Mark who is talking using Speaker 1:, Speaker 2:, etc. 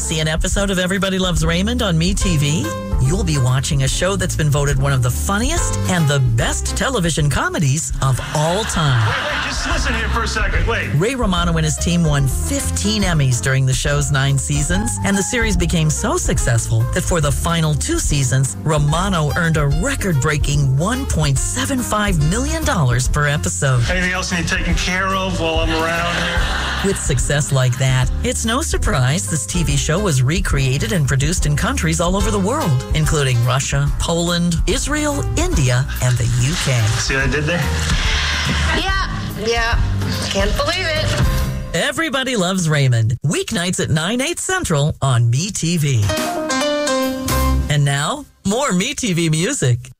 Speaker 1: see an episode of Everybody Loves Raymond on MeTV? You'll be watching a show that's been voted one of the funniest and the best television comedies of all time.
Speaker 2: Wait, just listen here for a second. Wait.
Speaker 1: Ray Romano and his team won 15 Emmys during the show's 9 seasons, and the series became so successful that for the final 2 seasons, Romano earned a record-breaking $1.75 million per episode.
Speaker 2: Anything else you need taken care of while I'm around here?
Speaker 1: With success like that, it's no surprise this TV show was recreated and produced in countries all over the world, including Russia, Poland, Israel, India, and the UK.
Speaker 2: See what I did there?
Speaker 3: Yeah. Can't believe it.
Speaker 1: Everybody Loves Raymond, weeknights at 9/8 Central on MeTV. And now, more MeTV music.